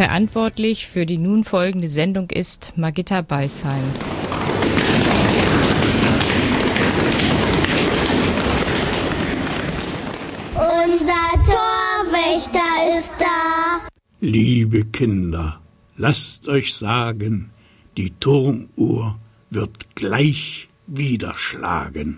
Verantwortlich für die nun folgende Sendung ist Margitta Beisheim. Unser Torwächter ist da. Liebe Kinder, lasst euch sagen, die Turmuhr wird gleich wieder schlagen.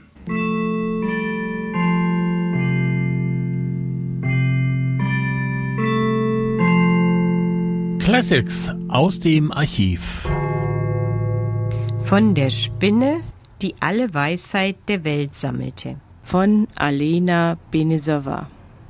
Classics aus dem Archiv. Von der Spinne, die alle Weisheit der Welt sammelte. Von Alena Benesova.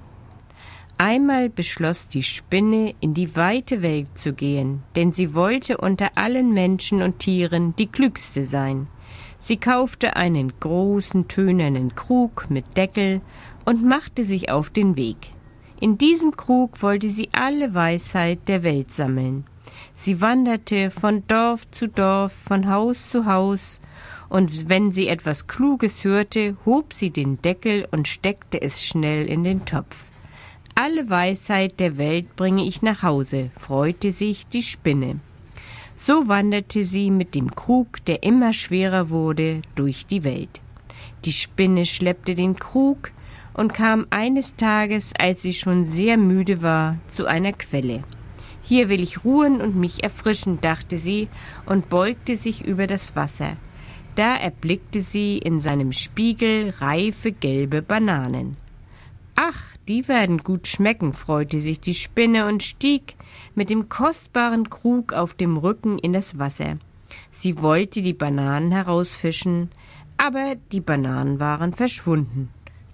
Einmal beschloss die Spinne, in die weite Welt zu gehen, denn sie wollte unter allen Menschen und Tieren die klügste sein. Sie kaufte einen großen, tönernen Krug mit Deckel und machte sich auf den Weg. In diesem Krug wollte sie alle Weisheit der Welt sammeln. Sie wanderte von Dorf zu Dorf, von Haus zu Haus, und wenn sie etwas Kluges hörte, hob sie den Deckel und steckte es schnell in den Topf. Alle Weisheit der Welt bringe ich nach Hause, freute sich die Spinne. So wanderte sie mit dem Krug, der immer schwerer wurde, durch die Welt. Die Spinne schleppte den Krug und kam eines Tages, als sie schon sehr müde war, zu einer Quelle. Hier will ich ruhen und mich erfrischen, dachte sie und beugte sich über das Wasser. Da erblickte sie in seinem Spiegel reife gelbe Bananen. »Ach, die werden gut schmecken«, freute sich die Spinne und stieg mit dem kostbaren Krug auf dem Rücken in das Wasser. Sie wollte die Bananen herausfischen, aber die Bananen waren verschwunden.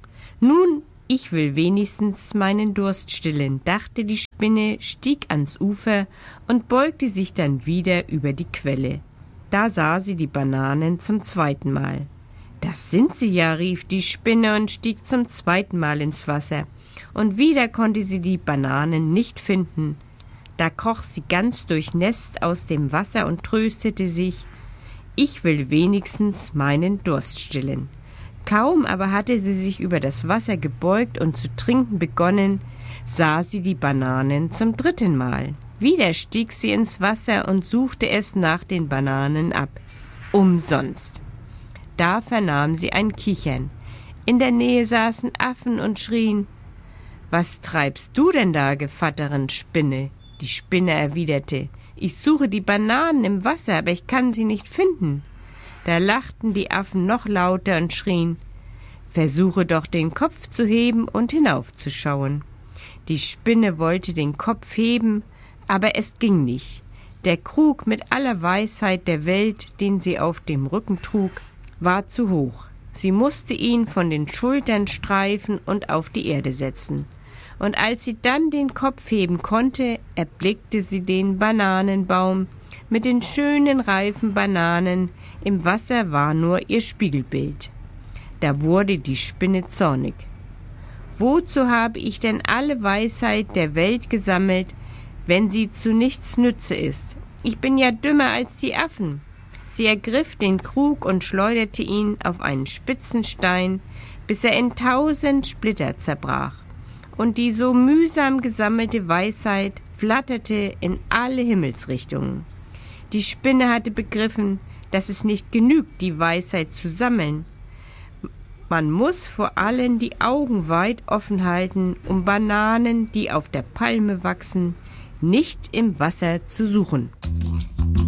»Nun, ich will wenigstens meinen Durst stillen«, dachte die Spinne, stieg ans Ufer und beugte sich dann wieder über die Quelle. Da sah sie die Bananen zum zweiten Mal. »Das sind sie ja«, rief die Spinne und stieg zum zweiten Mal ins Wasser. Und wieder konnte sie die Bananen nicht finden. Da kroch sie ganz durchnässt aus dem Wasser und tröstete sich, »Ich will wenigstens meinen Durst stillen.« Kaum aber hatte sie sich über das Wasser gebeugt und zu trinken begonnen, sah sie die Bananen zum dritten Mal. Wieder stieg sie ins Wasser und suchte es nach den Bananen ab. Umsonst. Da vernahm sie ein Kichern. In der Nähe saßen Affen und schrien, »Was treibst du denn da, Gevatterin Spinne?« Die Spinne erwiderte, »Ich suche die Bananen im Wasser, aber ich kann sie nicht finden.« Da lachten die Affen noch lauter und schrien, »Versuche doch den Kopf zu heben und hinaufzuschauen.« Die Spinne wollte den Kopf heben, aber es ging nicht. Der Krug mit aller Weisheit der Welt, den sie auf dem Rücken trug, war zu hoch. Sie musste ihn von den Schultern streifen und auf die Erde setzen. Und als sie dann den Kopf heben konnte, erblickte sie den Bananenbaum mit den schönen reifen Bananen. Im Wasser war nur ihr Spiegelbild. Da wurde die Spinne zornig. »Wozu habe ich denn alle Weisheit der Welt gesammelt, wenn sie zu nichts nütze ist? Ich bin ja dümmer als die Affen.« Sie ergriff den Krug und schleuderte ihn auf einen spitzen Stein, bis er in 1000 Splitter zerbrach. Und die so mühsam gesammelte Weisheit flatterte in alle Himmelsrichtungen. Die Spinne hatte begriffen, dass es nicht genügt, die Weisheit zu sammeln. Man muss vor allem die Augen weit offen halten, um Bananen, die auf der Palme wachsen, nicht im Wasser zu suchen.